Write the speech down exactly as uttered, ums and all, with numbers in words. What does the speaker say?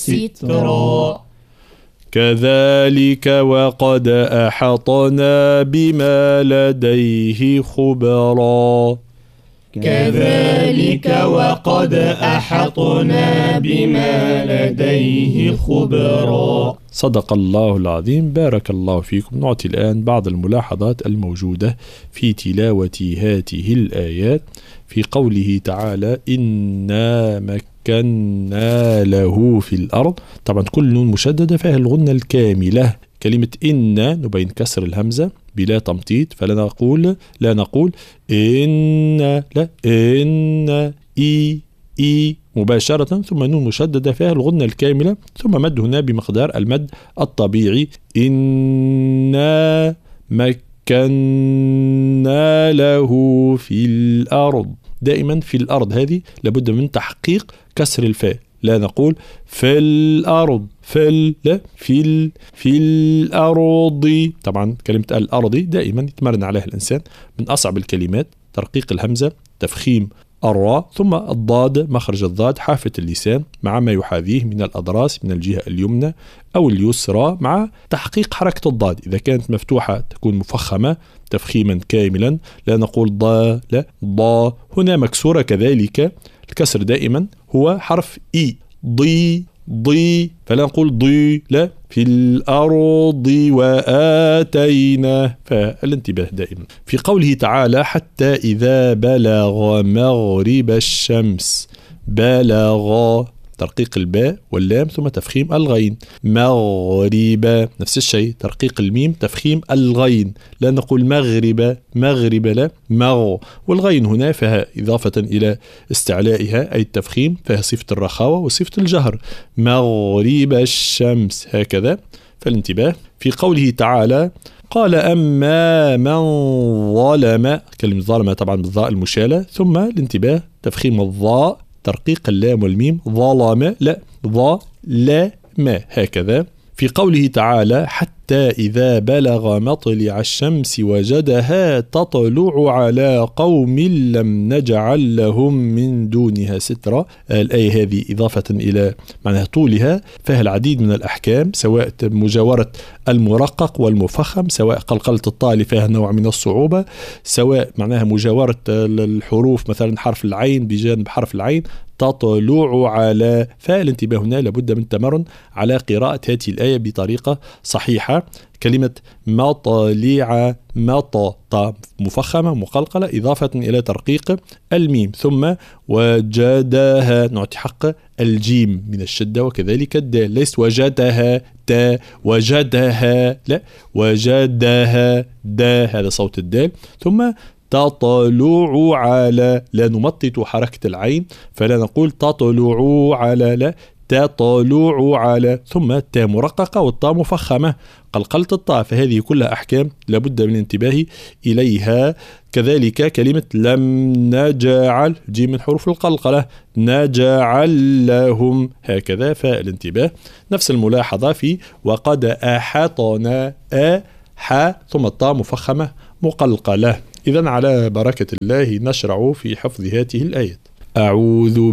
سترا. كذلك وقد أحطنا بما لديه خبرا. كذلك وقد أحطنا بما لديه خبرا. صدق الله العظيم. بارك الله فيكم. نعطي الآن بعض الملاحظات الموجودة في تلاوة هذه الآيات. في قوله تعالى إنا مكنا له في الأرض، طبعا كل نون مشددة فيها الغنة الكاملة. كلمة إن نبين كسر الهمزة بلا تمطيط، فلا نقول لا نقول إن، لا إن إي إي مباشرة، ثم نون مشددة فيها الغنة الكاملة، ثم مد هنا بمقدار المد الطبيعي. إنا مكنا له في الأرض. دائما في الأرض هذه لابد من تحقيق كسر الفاء، لا نقول في الأرض، في ال لا في ال في الأرض. طبعا كلمة الأرض دائما يتمرن عليها الإنسان، من أصعب الكلمات. ترقيق الهمزة، تفخيم الراء، ثم الضاد، مخرج الضاد حافة اللسان مع ما يحاذيه من الأضراس من الجهة اليمنى أو اليسرى، مع تحقيق حركة الضاد. إذا كانت مفتوحة تكون مفخمة تفخيما كاملا، لا نقول ضا، لا ضا. هنا مكسورة كذلك، الكسر دائما هو حرف إي، ضي ضي، فلا نقول ضي، لا في الأرض وآتينا. فالانتباه دائما. في قوله تعالى حتى إذا بلغ مغرب الشمس، بلغ ترقيق الباء واللام ثم تفخيم الغين. مغرب نفس الشيء، ترقيق الميم تفخيم الغين، لا نقول مغرب مغرب، لا مغ. والغين هنا فيها إضافة إلى استعلائها أي التفخيم، فيها صفة الرخاوة وصفة الجهر. مغرب الشمس هكذا. فالانتباه. في قوله تعالى قال أما من ظلم، كلمة ظلم طبعا بالضاء المشالة، ثم الانتباه تفخيم الضاء، ترقيق اللام والميم، ظلم، لا ظا لا ما هكذا. في قوله تعالى حتى إذا بلغ مطلع الشمس وجدها تطلع على قوم لم نجعل لهم من دونها سترا. الآية هذه إضافة إلى معناها طولها فيها العديد من الأحكام، سواء مجاورة المرقق والمفخم، سواء قلقلة الطاء فيها نوع من الصعوبة، سواء معناها مجاورة الحروف مثلا حرف العين بجانب حرف العين، تطلع على. فالانتباه هنا لابد من التمرن على قراءة هذه الآية بطريقة صحيحة. كلمة مطلع، مط مفخمة مقلقلة إضافة إلى ترقيق الميم، ثم وجدها نعطي حق الجيم من الشدة، وكذلك الدال، ليس وجدها تا، وجدها لا وجدها دا، هذا صوت الدال. ثم تطلع على، لا نمطط حركة العين، فلا نقول تطلع على، لا تطلع على. ثم التاء مرققة والطاء مفخمة، قلقلة الطاء. فهذه كلها أحكام لابد من الانتباه إليها. كذلك كلمة لم نجعل، جي من حروف القلقلة، نجعل لهم هكذا. فالانتباه. نفس الملاحظة في وقد أحطنا، أ ح ثم الطاء مفخمة مقلقلة. إذن على بركة الله نشرع في حفظ هذه الآيات. أعوذ